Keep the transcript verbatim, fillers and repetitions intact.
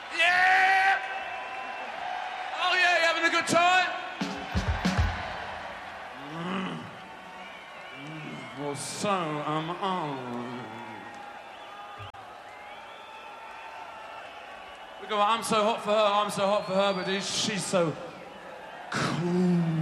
Yeah! Oh yeah, you having a good time? Mm. Mm. Well, so am I. We go, I'm so hot for her, I'm so hot for her, but she's so cool.